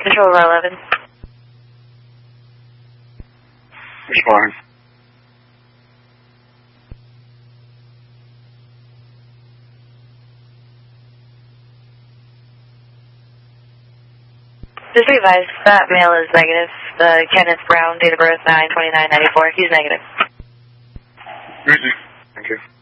Control 11. Respond. Just revise, that male is negative. Kenneth Brown, date of birth 9/29/94. He's negative. Thank you.